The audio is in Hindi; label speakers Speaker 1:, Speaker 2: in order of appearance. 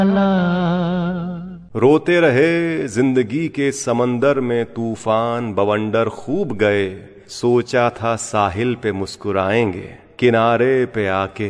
Speaker 1: रोते रहे जिंदगी के समंदर में तूफान बवंडर खूब गए, सोचा था साहिल पे मुस्कुराएंगे, किनारे पे आके